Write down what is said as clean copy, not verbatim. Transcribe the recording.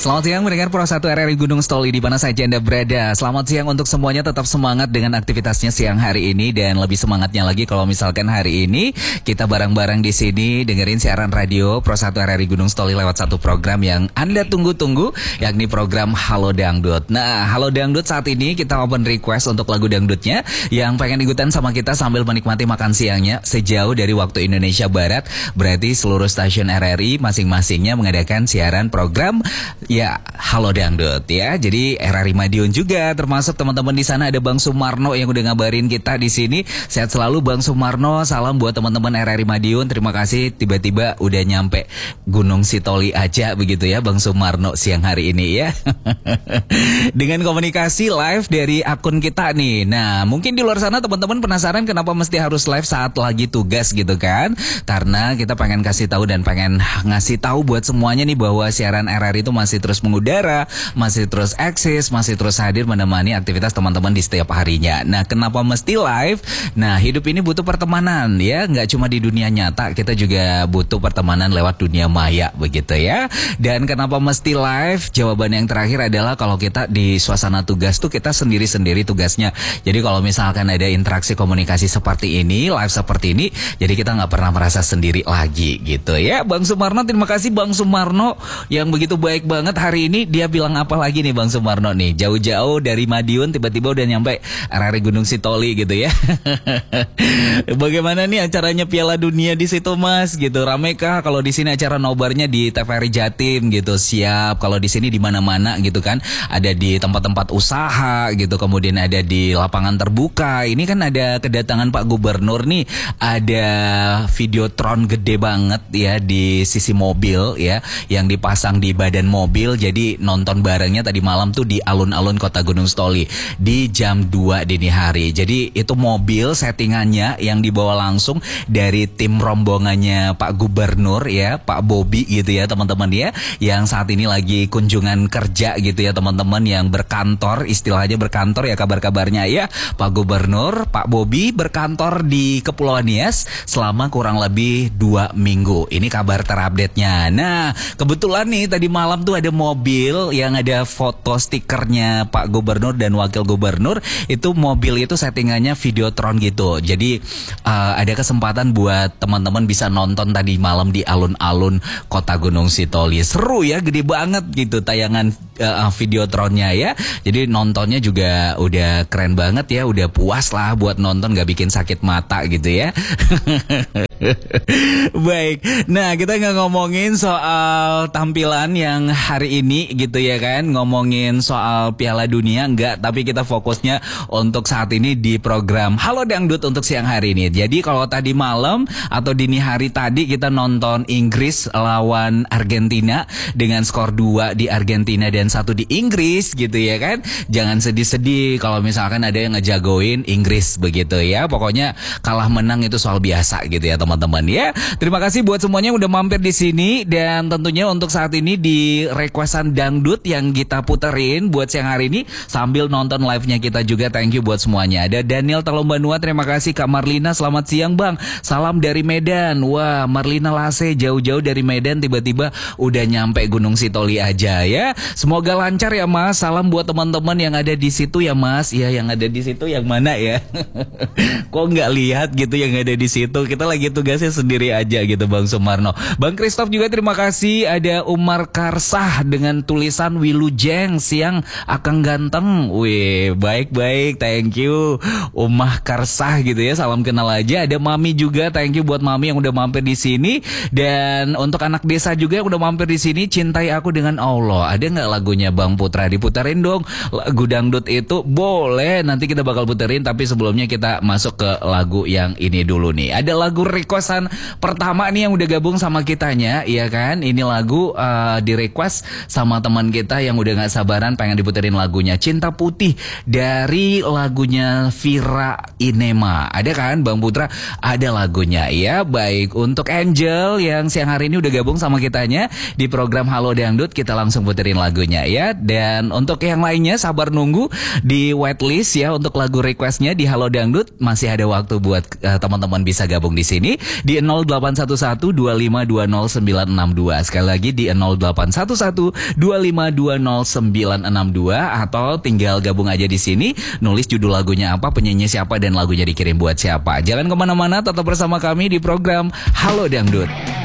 Selamat siang mendengar Pro 1 RRI Gunung Stoli di mana saja Anda berada. Selamat siang untuk semuanya, tetap semangat dengan aktivitasnya siang hari ini, dan lebih semangatnya lagi kalau misalkan hari ini kita bareng-bareng di sini dengerin siaran radio Pro 1 RRI Gunung Stoli lewat satu program yang Anda tunggu-tunggu, yakni program Halo Dangdut. Nah, Halo Dangdut saat ini kita open request untuk lagu dangdutnya yang pengen ikutan sama kita sambil menikmati makan siangnya sejauh dari waktu Indonesia Barat. Berarti seluruh stasiun RRI masing-masingnya mengadakan siaran program ya Halo Dangdut ya. Jadi RRI Madiun juga termasuk teman-teman di sana, ada Bang Sumarno yang udah ngabarin kita di sini. Sehat selalu Bang Sumarno. Salam buat teman-teman RRI Madiun. Terima kasih tiba-tiba udah nyampe Gunung Sitoli aja begitu ya Bang Sumarno siang hari ini ya. Dengan komunikasi live dari akun kita nih. Nah, mungkin di luar sana teman-teman penasaran kenapa mesti harus live saat lagi tugas gitu kan? Karena kita pengen kasih tahu dan pengen ngasih tahu buat semuanya nih bahwa siaran RRI itu masih terus mengudara, masih terus eksis, masih terus hadir menemani aktivitas teman-teman di setiap harinya. Nah, kenapa mesti live? Nah, hidup ini butuh pertemanan ya, nggak cuma di dunia nyata, kita juga butuh pertemanan lewat dunia maya begitu ya. Dan kenapa mesti live? Jawaban yang terakhir adalah kalau kita di suasana tugas tuh kita sendiri-sendiri tugasnya. Jadi kalau misalkan ada interaksi komunikasi seperti ini, live seperti ini, jadi kita nggak pernah merasa sendiri lagi gitu ya. Bang Sumarno, terima kasih Bang Sumarno yang begitu baik banget hari ini. Dia bilang apa lagi nih Bang Sumarno nih? Jauh-jauh dari Madiun tiba-tiba udah nyampe RRI Gunung Sitoli gitu ya. Bagaimana nih acaranya Piala Dunia di situ Mas gitu? Rame kah? Kalau di sini acara nobarnya di TVRI Jatim gitu. Siap. Kalau di sini di mana-mana gitu kan. Ada di tempat-tempat usaha gitu. Kemudian ada di lapangan terbuka. Ini kan ada kedatangan Pak Gubernur nih. Ada videotron gede banget ya di sisi mobil ya, yang dipasang di badan mobil. Jadi nonton barengnya tadi malam tuh di alun-alun Kota Gunung Stoli di jam 2 dini hari. Jadi itu mobil settingannya yang dibawa langsung dari tim rombongannya Pak Gubernur ya, Pak Bobi gitu ya teman-teman ya, yang saat ini lagi kunjungan kerja gitu ya teman-teman, yang berkantor, istilahnya berkantor ya kabar-kabarnya ya. Pak Gubernur, Pak Bobi berkantor di Kepulauan Nias selama kurang lebih 2 minggu. Ini kabar terupdate-nya. Nah, kebetulan nih tadi malam tuh ada mobil yang ada foto stikernya Pak Gubernur dan Wakil Gubernur. Itu mobil itu settingannya videotron gitu. Jadi ada kesempatan buat teman-teman bisa nonton tadi malam di alun-alun Kota Gunung Sitoli. Seru ya, gede banget gitu tayangan videotronnya ya. Jadi nontonnya juga udah keren banget ya, udah puas lah buat nonton, gak bikin sakit mata gitu ya. Baik, nah kita nggak ngomongin soal tampilan yang hari ini gitu ya kan, ngomongin soal Piala Dunia enggak, tapi kita fokusnya untuk saat ini di program Halo Dangdut untuk siang hari ini. Jadi kalau tadi malam atau dini hari tadi kita nonton Inggris lawan Argentina dengan skor 2 di Argentina dan 1 di Inggris gitu ya kan. Jangan sedih-sedih kalau misalkan ada yang ngejagoin Inggris begitu ya. Pokoknya kalah menang itu soal biasa gitu ya teman-teman ya. Terima kasih buat semuanya yang udah mampir di sini, dan tentunya untuk saat ini di requestan dangdut yang kita puterin buat siang hari ini sambil nonton live-nya kita juga. Thank you buat semuanya. Ada Daniel Talombanua, terima kasih. Kak Marlina, selamat siang Bang. Salam dari Medan. Wah, Marlina Lase jauh-jauh dari Medan tiba-tiba udah nyampe Gunung Sitoli aja ya. Semoga lancar ya Mas. Salam buat teman-teman yang ada di situ ya Mas. Ya, yang ada di situ yang mana ya? Kok nggak lihat gitu yang ada di situ? Kita lagi tugasnya sendiri aja gitu Bang Sumarno. Bang Christoph juga terima kasih. Ada Umar Karsah dengan tulisan Wilujeng siang Akang ganteng. Wih, baik-baik, thank you Umar Karsah gitu ya. Salam kenal aja. Ada Mami juga, thank you buat Mami yang udah mampir di sini. Dan untuk anak desa juga yang udah mampir di sini, Cintai Aku Dengan Allah. Ada nggak lagunya Bang Putra? Diputarin dong lagu dangdut itu. Boleh, nanti kita bakal puterin, tapi sebelumnya kita masuk ke lagu yang ini dulu nih. Ada lagu requestan pertama nih yang udah gabung sama kitanya, ya kan? Ini lagu di request sama teman kita yang udah gak sabaran pengen diputerin lagunya, Cinta Putih dari lagunya Vira Inema. Ada kan Bang Putra? Ada lagunya ya. Baik, untuk Angel yang siang hari ini udah gabung sama kitanya di program Halo Dangdut, kita langsung puterin lagunya ya. Dan untuk yang lainnya sabar nunggu di waitlist ya untuk lagu requestnya di Halo Dangdut. Masih ada waktu buat teman-teman bisa gabung di sini. sendiri di 0811-2520-962. Sekali lagi di 0811-2520-962, atau tinggal gabung aja di sini, nulis judul lagunya apa, penyanyi siapa, dan lagunya dikirim buat siapa. Jangan kemana-mana, tetap bersama kami di program Halo Dangdut.